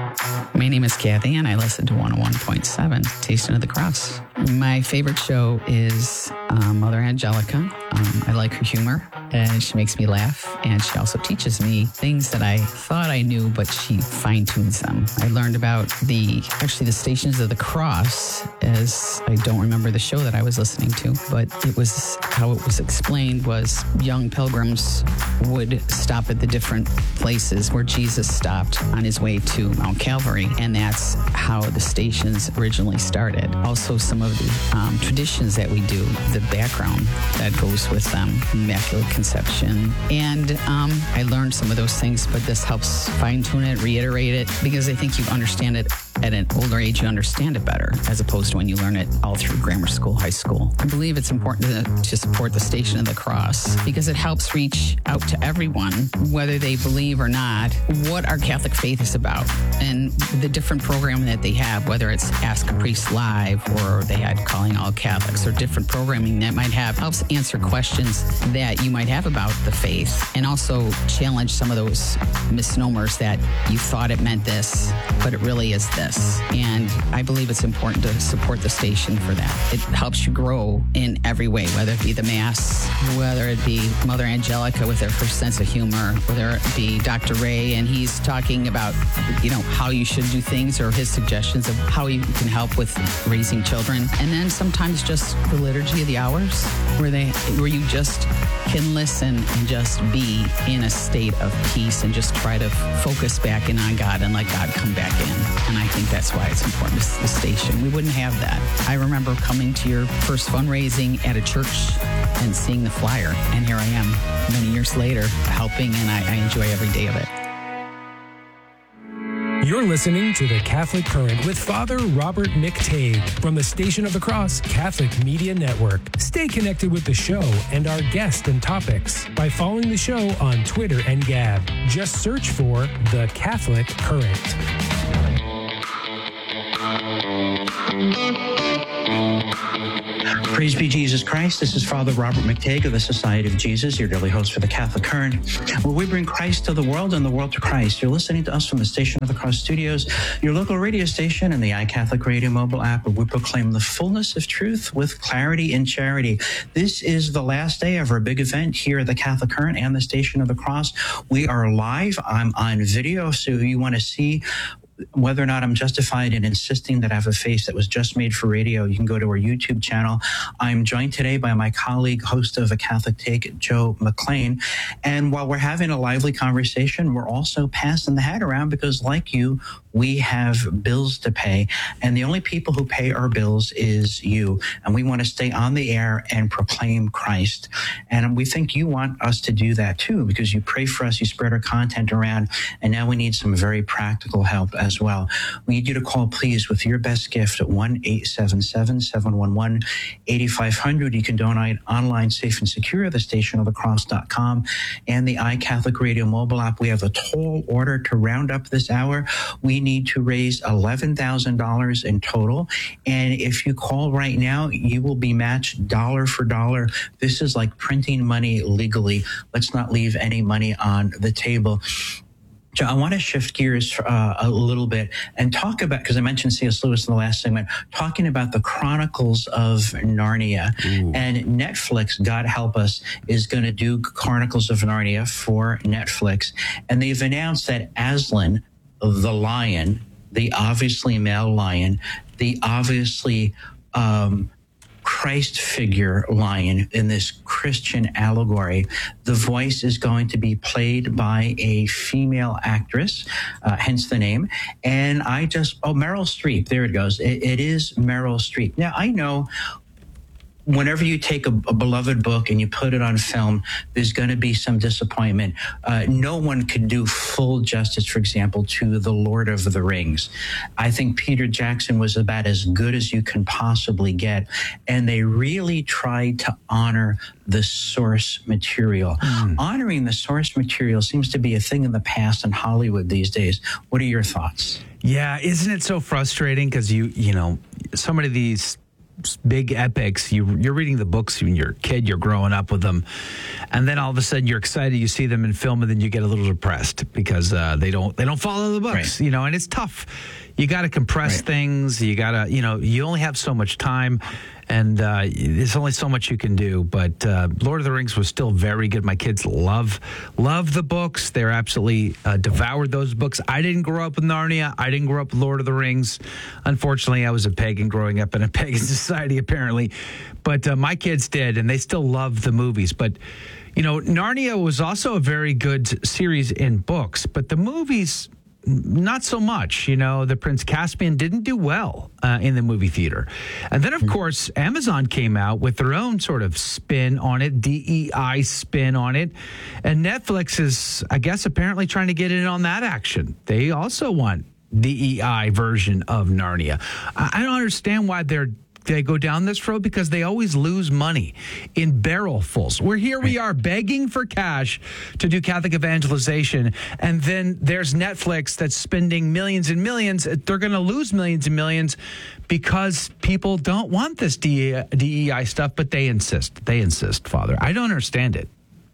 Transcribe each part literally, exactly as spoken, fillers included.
My name is Kathy, and I listen to one oh one point seven, Station of the Cross. My favorite show is um, Mother Angelica. Um, I like her humor, and she makes me laugh, and she also teaches me things that I thought I knew, but she fine-tunes them. I learned about the, actually the Stations of the Cross, as I don't remember the show that I was listening to, but it was, how it was explained was young pilgrims would stop at the different places where Jesus stopped on his way to Mount Calvary, and that's how the stations originally started. Also, some of the um, traditions that we do, the background that goes with them, Immaculate Conception. And um, I learned some of those things, but this helps fine-tune it, reiterate it, because I think you understand it at an older age, you understand it better, as opposed to when you learn it all through grammar school, high school. I believe it's important to, to support the Station of the Cross because it helps reach out to everyone, whether they believe or not, what our Catholic faith is about and the different programming that they have, whether it's Ask a Priest Live or they had Calling All Catholics or different programming that might have, helps answer questions that you might have about the faith and also challenge some of those misnomers that you thought it meant this, but it really is this. And I believe it's important to support the station for that. It helps you grow in every way, whether it be the Mass, whether it be Mother Angelica with her, her sense of humor, whether it be Doctor Ray and he's talking about, you know, how you should do things or his suggestions of how you can help with raising children. And then sometimes just the Liturgy of the Hours, where they, where you just can listen and just be in a state of peace and just try to focus back in on God and let God come back in. And I think that's why it's important to the station. We wouldn't have that. I remember coming to your first fundraising at a church and seeing the flyer. And here I am many years later helping, and I, I enjoy every day of it. You're listening to The Catholic Current with Father Robert McTague from the Station of the Cross Catholic Media Network. Stay connected with the show and our guests and topics by following the show on Twitter and Gab. Just search for The Catholic Current. Praise be Jesus Christ. This is Father Robert McTague of the Society of Jesus, your daily host for the Catholic Current, where we bring Christ to the world and the world to Christ. You're listening to us from the Station of the Cross Studios, your local radio station and the iCatholic Radio mobile app, where we proclaim the fullness of truth with clarity and charity. This is the last day of our big event here at the Catholic Current and the Station of the Cross. We are live. I'm on video, so if you want to see whether or not I'm justified in insisting that I have a face that was just made for radio, you can go to our YouTube channel. I'm joined today by my colleague, host of A Catholic Take, Joe McLean. And while we're having a lively conversation, we're also passing the hat around because, like you, we have bills to pay. And the only people who pay our bills is you. And we want to stay on the air and proclaim Christ. And we think you want us to do that too, because you pray for us, you spread our content around, and now we need some very practical help as well. We need you to call, please, with your best gift at one eight seven seven, seven one one, eight five zero zero. You can donate online, safe and secure at the station of the cross dot com and the iCatholic Radio mobile app. We have a tall order to round up this hour. We need to raise eleven thousand dollars in total. And if you call right now, you will be matched dollar for dollar. This is like printing money legally. Let's not leave any money on the table. So I want to shift gears uh, a little bit and talk about, because I mentioned C S Lewis in the last segment, talking about the Chronicles of Narnia. Ooh. And Netflix, God help us, is going to do Chronicles of Narnia for Netflix. And they've announced that Aslan, the lion, the obviously male lion, the obviously um, Christ figure lion in this Christian allegory, the voice is going to be played by a female actress, uh, hence the name. And I just, oh, Meryl Streep, there it goes. It, it is Meryl Streep. Now, I know whenever you take a, a beloved book and you put it on film, there's going to be some disappointment. Uh, no one could do full justice, for example, to The Lord of the Rings. I think Peter Jackson was about as good as you can possibly get. And they really tried to honor the source material. Mm. Honoring the source material seems to be a thing in the past in Hollywood these days. What are your thoughts? Yeah, isn't it so frustrating? Because you, you know, so many of these big epics. You, you're reading the books when you're a kid, you're growing up with them. And then all of a sudden you're excited, you see them in film, and then you get a little depressed because uh, they don't they don't follow the books, right. you know, and it's tough. You got to compress right. things. You got to, you know, you only have so much time. And uh, there's only so much you can do. But uh, Lord of the Rings was still very good. My kids love love the books. They're absolutely uh, devoured those books. I didn't grow up with Narnia. I didn't grow up with Lord of the Rings. Unfortunately, I was a pagan growing up in a pagan society, apparently. But uh, my kids did, and they still love the movies. But, you know, Narnia was also a very good series in books. But the movies... not so much. You know, the Prince Caspian didn't do well uh, in the movie theater. And then, of course, Amazon came out with their own sort of spin on it, D E I spin on it. And Netflix is, I guess, apparently trying to get in on that action. They also want D E I version of Narnia. I, I don't understand why they're they go down this road, because they always lose money in barrelfuls. Where here we are begging for cash to do Catholic evangelization, and then there's Netflix that's spending millions and millions. They're going to lose millions and millions because people don't want this D E I stuff, but they insist. They insist, Father. I don't understand it.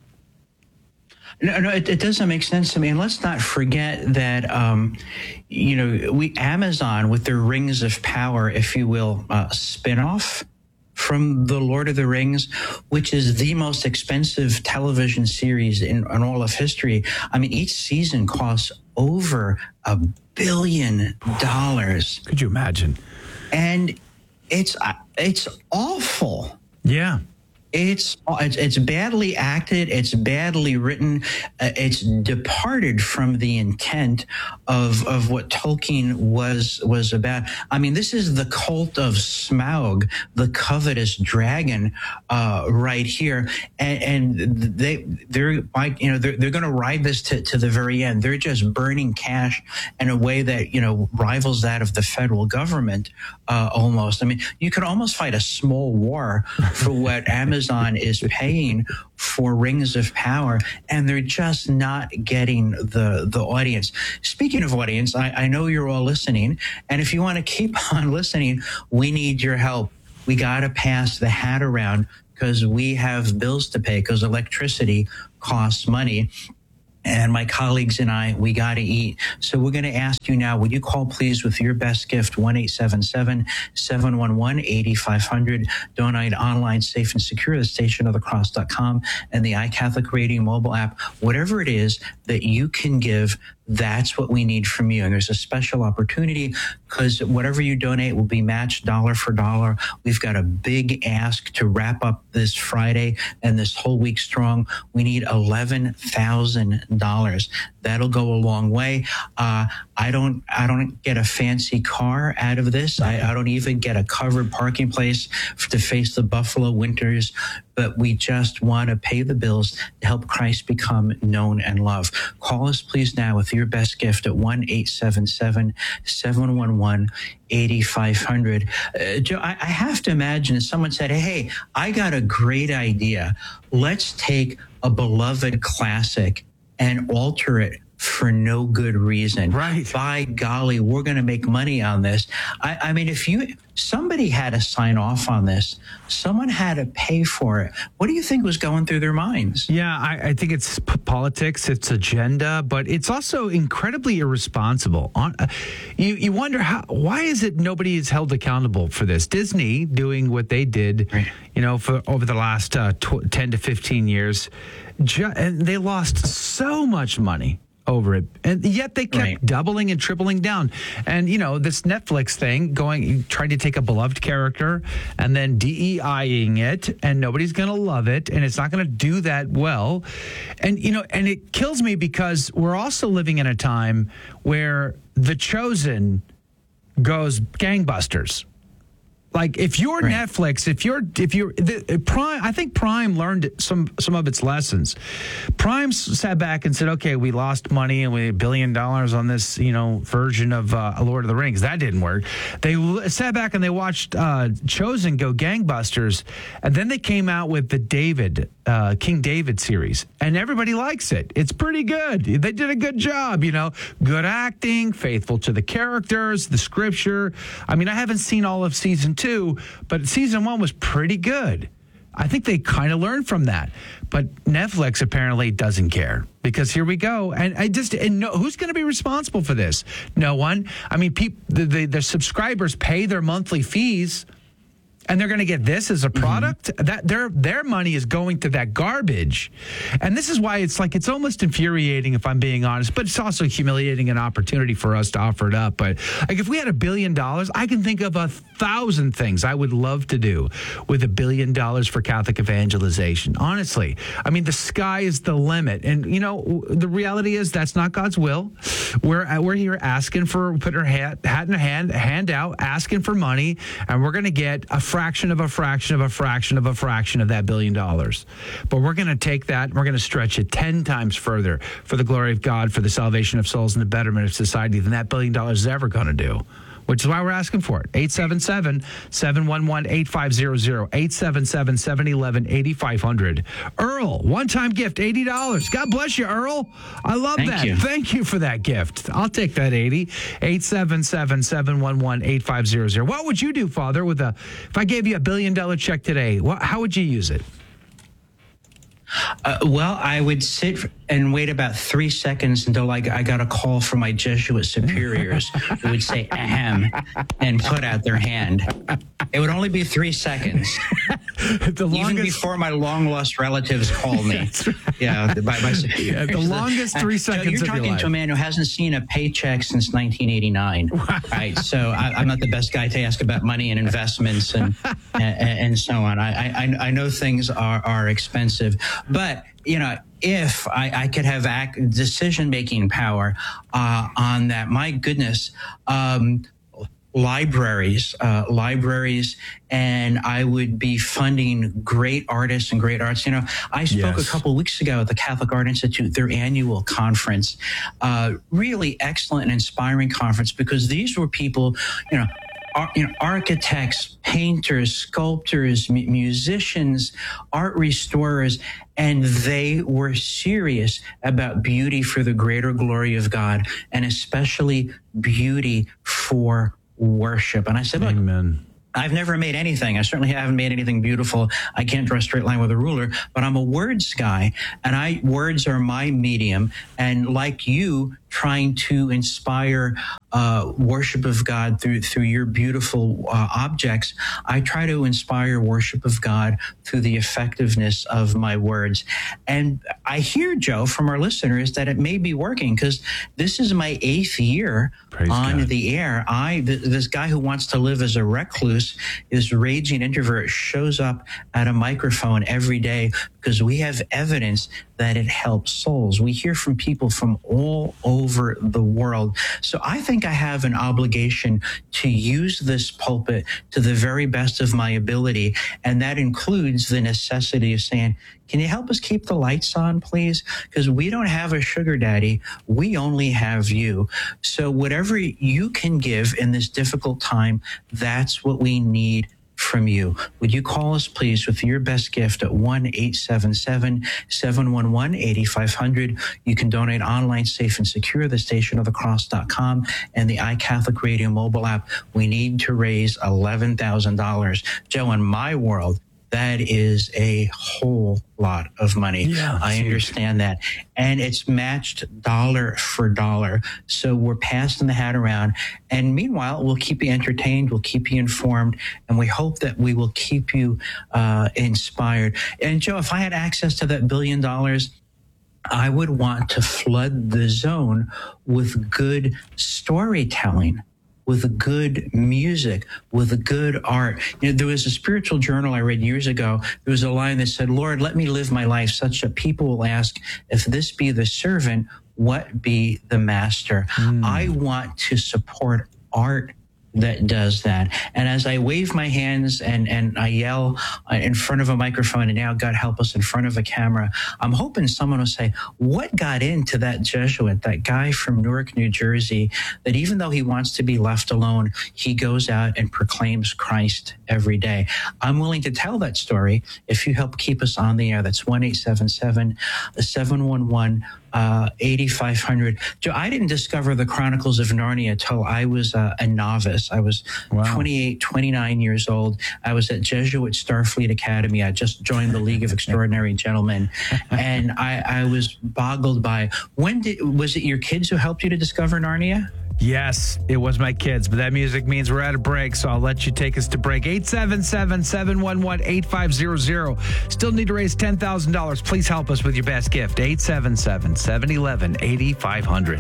No, no, it, it doesn't make sense to me. And let's not forget that, um, you know, we Amazon with their Rings of Power, if you will, uh, spinoff from the Lord of the Rings, which is the most expensive television series in, in all of history. I mean, each season costs over a billion dollars. Could you imagine? And it's uh, it's awful. Yeah. It's, it's it's badly acted. It's badly written. Uh, it's departed from the intent of of what Tolkien was was about. I mean, this is the cult of Smaug, the covetous dragon, uh, right here, and, and they they're like you know they're they're going to ride this to, to the very end. They're just burning cash in a way that you know rivals that of the federal government uh, almost. I mean, you could almost fight a small war for what Amazon Amazon is paying for Rings of Power, and they're just not getting the the audience. Speaking of audience, I, I know you're all listening, and if you want to keep on listening, we need your help. We got to pass the hat around because we have bills to pay, because electricity costs money. And my colleagues and I, we got to eat. So we're going to ask you now, would you call, please, with your best gift, one eight seven seven, seven one one, eight five zero zero. Donate online, safe and secure, the station of the cross dot com and the iCatholic Radio mobile app. Whatever it is that you can give, that's what we need from you. And there's a special opportunity because whatever you donate will be matched dollar for dollar. We've got a big ask to wrap up this Friday and this whole week strong. We need eleven thousand dollars. That'll go a long way. Uh, I don't, I don't get a fancy car out of this. I, I don't even get a covered parking place to face the Buffalo winters, but we just want to pay the bills to help Christ become known and loved. Call us, please, now with your best gift at one eight seven seven, seven one one, eight five zero zero. Uh, Joe, I, I have to imagine if someone said, hey, I got a great idea. Let's take a beloved classic and alter it for no good reason. Right. By golly, we're going to make money on this. I, I mean, if you, somebody had to sign off on this, someone had to pay for it. What do you think was going through their minds? Yeah, I, I think it's p- politics, it's agenda, but it's also incredibly irresponsible. On, uh, you, you wonder how, why is it nobody is held accountable for this? Disney doing what they did, right. you know, for over the last uh, tw- ten to fifteen years, ju- and they lost so much money over it, and yet they kept right. doubling and tripling down. And you know, this Netflix thing, going trying to take a beloved character and then DEIing it, and nobody's going to love it, and it's not going to do that well. And you know, and it kills me because we're also living in a time where The Chosen goes gangbusters. Like if you're right. Netflix, if you're if you're the, Prime, I think Prime learned some some of its lessons. Prime sat back and said, "Okay, we lost money and we had a billion dollars on this, you know, version of uh, Lord of the Rings. That didn't work." They sat back and they watched uh, Chosen go gangbusters, and then they came out with the David uh, King David series, and everybody likes it. It's pretty good. They did a good job, you know, good acting, faithful to the characters, the scripture. I mean, I haven't seen all of season two. two, but season one was pretty good. I think they kind of learned from that. But Netflix apparently doesn't care because here we go. And I just, and no, who's going to be responsible for this? No one. I mean, people, the, the, the subscribers pay their monthly fees. And they're going to get this as a product. Mm-hmm. That their their money is going to that garbage, and this is why it's like it's almost infuriating if I'm being honest. But it's also humiliating an opportunity for us to offer it up. But like if we had a billion dollars, I can think of a thousand things I would love to do with a billion dollars for Catholic evangelization. Honestly, I mean the sky is the limit, and you know the reality is that's not God's will. We're we're here asking for put our hat hat in a hand hand out, asking for money, and we're going to get a fraction of a fraction of a fraction of a fraction of that billion dollars. But we're going to take that and we're going to stretch it ten times further for the glory of God, for the salvation of souls and the betterment of society than that billion dollars is ever going to do. Which is why we're asking for it. eight seven seven, seven one one, eight five zero zero, eight seven seven, seven one one, eight five zero zero. Earl, one-time gift, eighty dollars. God bless you, Earl. I love Thank that. You. Thank you for that gift. I'll take that eighty. eight seven seven, seven one one, eight five zero zero. What would you do, Father, with a, if I gave you a billion-dollar check today, what, how would you use it? Uh, well, I would sit and wait about three seconds until I, I got a call from my Jesuit superiors who would say, ahem, and put out their hand. It would only be three seconds. The longest, even before my long-lost relatives called me. Right. Yeah, the, by my yeah, the longest three seconds so you're of talking your life. to a man who hasn't seen a paycheck since nineteen eighty-nine. Right? So I, I'm not the best guy to ask about money and investments and and, and so on. I, I I know things are, are expensive, but you know, if I, I could have act, decision-making power uh, on that, my goodness, um, libraries, uh, libraries, and I would be funding great artists and great arts. You know, I spoke yes. a couple of weeks ago at the Catholic Art Institute, their annual conference, uh, really excellent and inspiring conference because these were people, you know, Ar- you know, architects, painters, sculptors, m- musicians, art restorers, and they were serious about beauty for the greater glory of God, and especially beauty for worship. And I said, look, Amen. I've never made anything. I certainly haven't made anything beautiful. I can't draw a straight line with a ruler, but I'm a words guy, and I words are my medium. And like you, trying to inspire uh, worship of God through through your beautiful uh, objects, I try to inspire worship of God through the effectiveness of my words. And I hear, Joe, from our listeners that it may be working because this is my eighth year Praise on God. the air. I th- this guy who wants to live as a recluse, this raging introvert, shows up at a microphone every day because we have evidence that it helps souls. We hear from people from all over the world. So I think I have an obligation to use this pulpit to the very best of my ability. And that includes the necessity of saying, can you help us keep the lights on, please? Because we don't have a sugar daddy. We only have you. So whatever you can give in this difficult time, that's what we need from you. Would you call us, please, with your best gift at one eight seven seven, seven one one, eight five zero zero. You can donate online, safe and secure, the station of the cross dot com and the iCatholic Radio mobile app. We need to raise eleven thousand dollars. Joe, in my world, that is a whole lot of money. Yeah, I understand that. And it's matched dollar for dollar. So we're passing the hat around. And meanwhile, we'll keep you entertained. We'll keep you informed. And we hope that we will keep you uh, inspired. And Joe, if I had access to that billion dollars, I would want to flood the zone with good storytelling, with good music, with good art. You know, there was a spiritual journal I read years ago. There was a line that said, Lord, let me live my life such that people will ask, if this be the servant, what be the master? Mm. I want to support art that does that. And as I wave my hands and, and I yell in front of a microphone, and now God help us in front of a camera, I'm hoping someone will say, what got into that Jesuit, that guy from Newark, New Jersey, that even though he wants to be left alone, he goes out and proclaims Christ every day. I'm willing to tell that story if you help keep us on the air. That's one eight seven seven, seven one one, uh, eighty-five hundred. Joe, I didn't discover the Chronicles of Narnia until I was uh, a novice. I was wow. twenty-eight, twenty-nine years old. I was at Jesuit Starfleet Academy. I just joined the League of Extraordinary Gentlemen. And I, I was boggled by, when did, was it your kids who helped you to discover Narnia? Yes, it was my kids, but that music means we're at a break, so I'll let you take us to break. eight seven seven, seven one one, eight five zero zero. Still need to raise ten thousand dollars. Please help us with your best gift. eight seven seven, seven one one, eight five zero zero.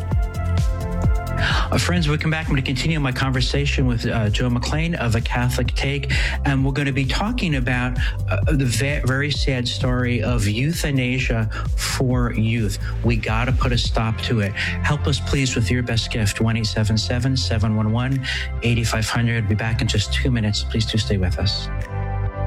Uh, friends, we come back. I'm going to continue my conversation with uh, Joe McClain of A Catholic Take, and we're going to be talking about uh, the ve- very sad story of euthanasia for youth. We got to put a stop to it. Help us, please, with your best gift. one eight seven seven, seven one one, eight five zero zero. Be back in just two minutes. Please do stay with us.